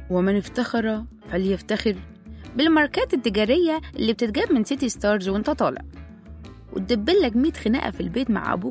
ومن افتخر فليفتخر بالماركات التجارية اللي بتتجاب من سيتي ستارز وانت طالع، وتدبلك 100 خناقة في البيت مع أبوك